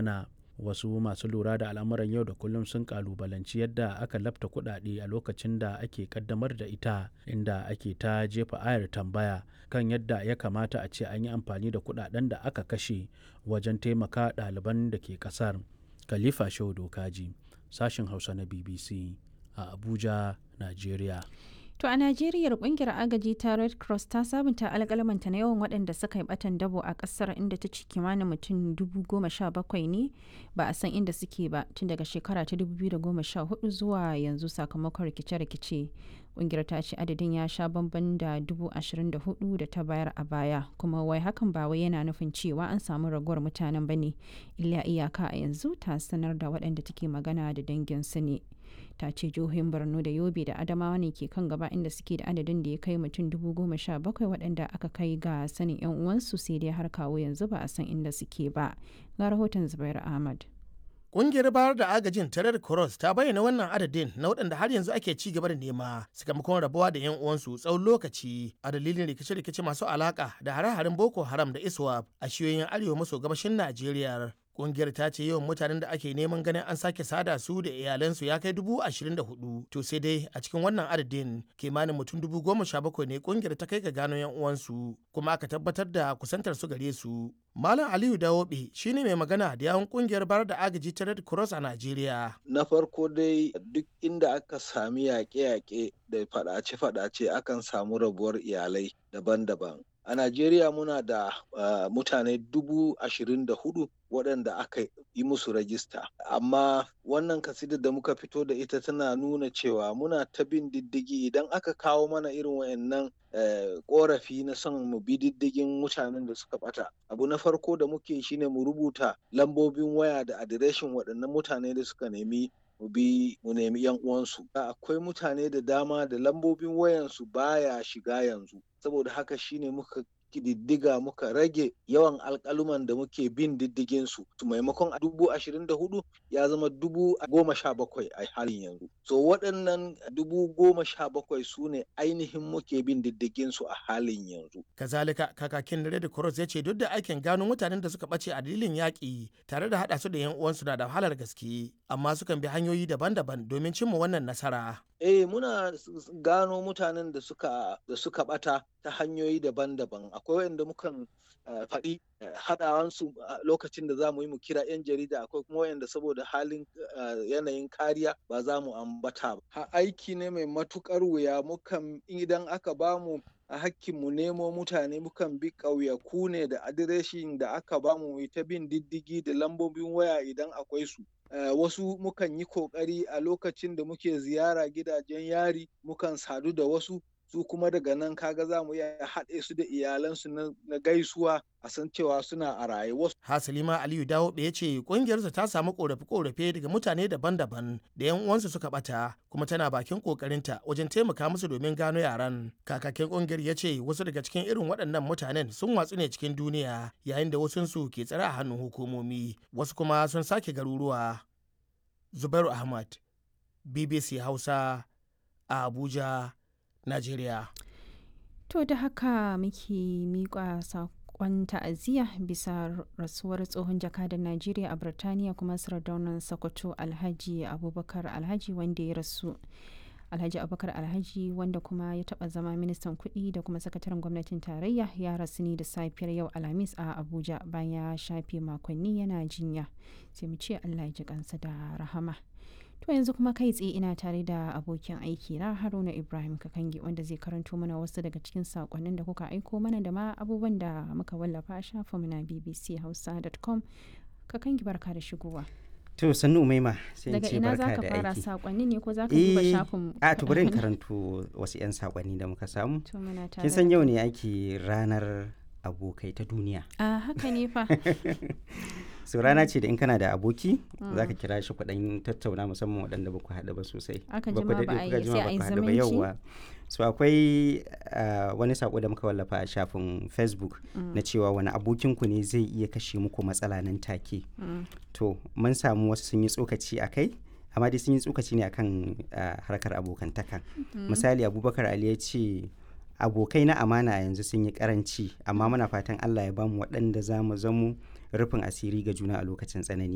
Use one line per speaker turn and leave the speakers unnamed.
wakana. Wasu masu lura da al'amuran yau da kullum sun kalubalanci yadda aka lafta kuɗaɗe a lokacin da ake kaddamar da ita, inda ake ta jefa ayar tambaya kan yadda ya kamata a ce an yi amfani da kuɗaɗen da aka kashe wajen taimaka ɗaliban da ke ƙasar. Khalifa Shehu Dokaji, sashen Hausa na BBC a Abuja, Najeriya.
To a Najeriya kungiyar agaji ta Red Cross ta sabunta alƙalmanta na yawan waɗanda suka yi batan dabo a ƙasar, inda ta ci kimanin mutum 17,000 ne ba a san inda suke ba tun daga shekara ta 2014 zuwa yanzu sakamakon rikice-rikice. Kungiyar ta ce adadin ya sha bamban da 24,000 da ta bayar a baya, kuma wai hakan ba wai yana nufin cewa an samu raguwar mutanen ba ne, illa iyaka a yanzu ta sanar da waɗanda take magana da danginsu ne. Ta ce jihohin Borno da Yobe da Adamawa ne ke kan gaba, inda suke da adadin da ya kai mutum 17,000 waɗanda aka kai ga sanin 'yan uwansu, sai dai har kawo yanzu ba a san inda suke ba. Ga rahoton Zubairu Ahmad.
Ƙungiyar bayar da agajin ta Red Cross ta bayyana wannan adadin na waɗanda har yanzu ake ci gaba da nema sakamakon rabuwa da 'yan uwansu tsawon lokaci a dalilin rikice-rikice masu alaka da hare-haren Boko Haram da ISWAP a shiyoyin arewa maso gabashin Najeriya. Kungiyar ta ce yawan mutanen da ake neman ganin an sake sada su da iyalansu ya kai 24,000. To sai dai a cikin wannan adadin kimanin mutum 17,000 ne kungiyar ta kai ga gano 'yan uwansu kuma aka tabbatar da kusantar su gare su. Malam Aliyu Dawobe shine mai magana da yawun kungiyar bar da agaji ta Red Cross a Najeriya.
Na farko dai duk inda aka sami yaƙe-yaƙe da faɗace-faɗace akan samu rabuwar iyalai daban-daban. A Najeriya muna da mutane 24,000 waɗanda aka yi musu rajista. Amma wannan kasidar da muka fito da ita tana nuna cewa muna ta bin diddigi idan aka kawo mana irin wayannan ƙorafi na son mu bi diddigin mutanen da suka ɓata. Abu na farko da muke shine mu rubuta lambobin waya da adireshin waɗannan mutane da suka nemi mu nemi yan uwansu. Akwai mutane da dama da lambobin wayansu baya shiga yanzu. Saboda haka shine muka diddiga muka rage yawan alƙaluman da muke bin diddigin su. Maimakon 24,000 ya zama 17,000 a halin yanzu. So waɗannan 17,000 su ne ainihin muke bin diddigin su a halin yanzu.
Kazalika kakakin Red Cross ya ce duk da aikin gano mutanen da suka ɓace a dalilin yaƙi tare da haɗa su da 'yan uwansu na da wahalar gaske, amma sukan bi hanyoyi daban-daban domin cimma wannan nasara.
Muna gano mutanen da suka bata ta hanyoyi daban-daban. Akwai wanda mukan faɗi haɗawansu lokacin da za mu yi mu kira 'yan jarida, akwai kuma wanda saboda halin yanayin kariya ba za mu ambata ba. Aiki ne mai matuƙar wuya. Mukan idan aka bamu a hakkin mu nemo mutane mukan bi ƙauyaku ne da adireshin da aka bamu ta bin diddigi da lambobin waya idan akwai su. Wasu mukan yi kokari a lokacin da muke ziyara gidajen yari mukan sadu da wasu, su kuma daga nan kaga za mu iya haɗe su da iyalansu na gaisuwa a san cewa suna a raye.
Hasalima Aliyu Dawobe ya ce ƙungiyarsa ta samu ƙorafe-ƙorafe daga mutane daban-daban da 'yan uwansu suka ɓata, kuma tana bakin ƙoƙarinta wajen taimaka musu domin gano yaran. Kakakin ƙungiyar ya ce wasu daga cikin irin waɗannan mutanen sun watsu ne cikin duniya yayin da wasunsu ke tsare a hannun hukumomi, wasu kuma sun sake garuruwa. Zubairu Ahmad, BBC Hausa, a Abuja, Najeriya.
To da haka muke miƙa saƙon ta'aziyya bisa rasuwar tsohon jakadan Najeriya a Birtaniya kuma Sardaunan Sokoto Alhaji Abubakar Alhaji wanda ya rasu. Alhaji Abubakar Alhaji wanda kuma ya taɓa zama ministan kuɗi da kuma sakataren gwamnatin tarayya ya rasu ne da safiyar yau Alhamis a Abuja bayan ya shafe makonni yana jinya. Sai mu ce Allah ya ji kansa da rahama. To yanzu kuma kai tsaye ina tare da abokin aiki na Haruna Ibrahim Kakangi wanda zai karanto mana wasu daga cikin sakonnin da kuka aiko mana da ma abubuwan da muka wallafa a shafinmu na bbchausa.com. Kakangi barka da shigowa.
To sannu Umaima sai
daga
ce
ina
barka
zaka
da
fara
aiki.
sakonni ne ko zaka duba shafin?
A to bari in karanto wasu 'yan sakonni da muka samu.
To muna tare.
Kin san yau ne ake ranar abokai ta duniya.
A haka ne fa.
So rana ce da in kana da aboki zaka kira shi kuɗin tattauna musamman waɗanda ba ku haɗu ba sosai.
Aka
Ba ku
jima
daɗe
ba a
kuka
yi
jima
sai
ba
a yi
ku haɗu ba,
zumunci.
yauwa. So akwai wani sako da muka wallafa a shafin Facebook na cewa wani abokinku ne zai iya kashe muku matsala nan take. To mun samu wasu sun yi tsokaci a kai, amma dai sun yi tsokaci ne akan harkar abokantaka. Misali Abubakar Ali ya ce abokai na amana yanzu sun yi karanci, amma muna fatan Allah ya bamu waɗanda za mu zamo rufin asiri ga juna a lokacin tsanani.